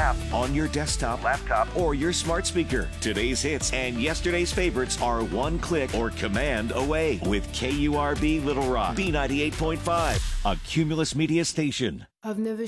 app, on your desktop, laptop, or your smart speaker. Today's hits and yesterday's favorites are one click or command away with KURB Little Rock, B98.5, a Cumulus Media station. I've never